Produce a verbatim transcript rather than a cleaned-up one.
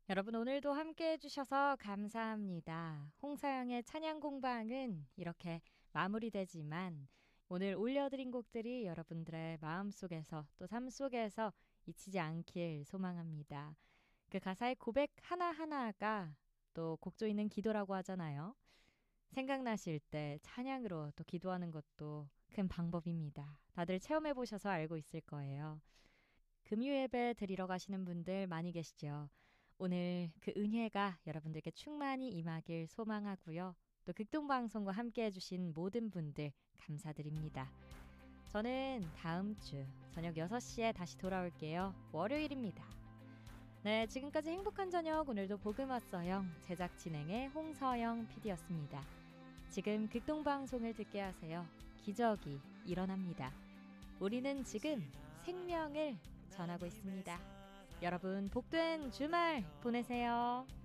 여러분 오늘도 함께 해주셔서 감사합니다. 홍서영의 찬양 공방은 이렇게 마무리되지만 오늘 올려드린 곡들이 여러분들의 마음속에서 또 삶 속에서 잊히지 않길 소망합니다. 그 가사의 고백 하나하나가 또 곡조 있는 기도라고 하잖아요. 생각나실 때 찬양으로 또 기도하는 것도 큰 방법입니다. 다들 체험해 보셔서 알고 있을 거예요. 금요 예배 드리러 가시는 분들 많이 계시죠? 오늘 그 은혜가 여러분들께 충만히 임하길 소망하고요. 또 극동방송과 함께 해주신 모든 분들 감사드립니다. 저는 다음 주 저녁 여섯 시에 다시 돌아올게요. 월요일입니다. 네, 지금까지 행복한 저녁, 오늘도 복음 왔어요. 제작 진행의 홍서영 피디였습니다. 지금 극동방송을 듣게 하세요. 기적이 일어납니다. 우리는 지금 생명을 전하고 있습니다. 여러분 복된 주말 보내세요.